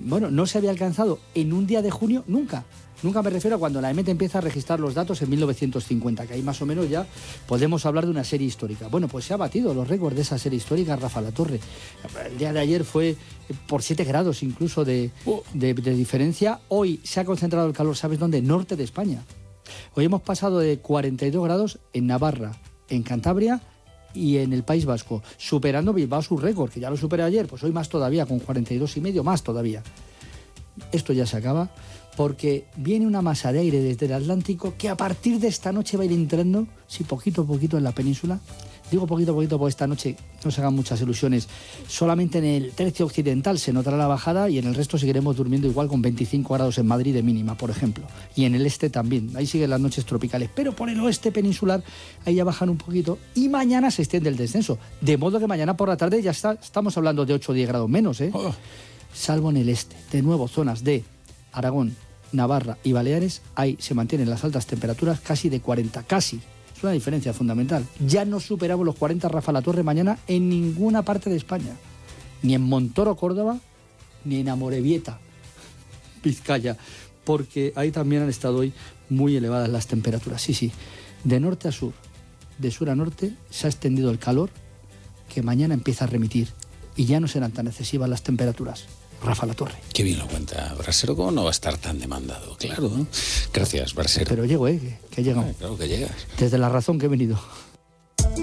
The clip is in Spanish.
bueno, no se había alcanzado en un día de junio nunca. Nunca me refiero a cuando la EMET empieza a registrar los datos en 1950, que ahí más o menos ya podemos hablar de una serie histórica. Bueno, pues se ha batido los récords de esa serie histórica, Rafa La Torre. El día de ayer fue por 7 grados incluso de diferencia. Hoy se ha concentrado el calor, ¿sabes dónde? Norte de España. Hoy hemos pasado de 42 grados en Navarra, en Cantabria y en el País Vasco, superando Bilbao su récord, que ya lo superé ayer, pues hoy más todavía, con 42,5, más todavía. Esto ya se acaba, porque viene una masa de aire desde el Atlántico que a partir de esta noche va a ir entrando, sí, poquito a poquito en la península. Digo poquito a poquito porque esta noche no se hagan muchas ilusiones. Solamente en el tercio occidental se notará la bajada y en el resto seguiremos durmiendo igual con 25 grados en Madrid de mínima, por ejemplo. Y en el este también, ahí siguen las noches tropicales. Pero por el oeste peninsular, ahí ya bajan un poquito y mañana se extiende el descenso. De modo que mañana por la tarde ya estamos hablando de 8 o 10 grados menos, ¿eh? Salvo en el este. De nuevo, zonas de Aragón, Navarra y Baleares, ahí se mantienen las altas temperaturas casi de 40, casi. Es una diferencia fundamental. Ya no superamos los 40, Rafa La Torre, mañana en ninguna parte de España. Ni en Montoro, Córdoba, ni en Amorebieta, Vizcaya. Porque ahí también han estado hoy muy elevadas las temperaturas. Sí, sí. De norte a sur, de sur a norte, se ha extendido el calor que mañana empieza a remitir. Y ya no serán tan excesivas las temperaturas. Rafa La Torre. Qué bien lo cuenta Brasero, ¿cómo no va a estar tan demandado? Claro, ¿no? Gracias, Brasero. Pero llego, que he llegado. Claro que llegas. Desde la razón que he venido.